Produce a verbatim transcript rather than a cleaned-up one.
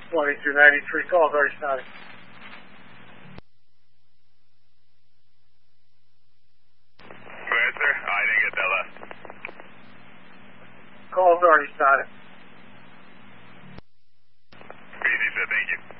twenty-two ninety-three, calls already started. Go ahead, sir. I didn't get that last. Calls already started. Easy, sir. Thank you.